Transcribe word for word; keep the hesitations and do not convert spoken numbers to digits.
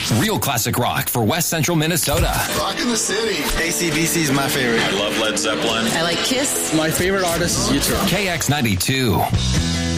Real classic rock for West Central Minnesota. Rock in the city. A C D C is my favorite. I love Led Zeppelin. I like Kiss. My favorite artist is U two. K X ninety-two.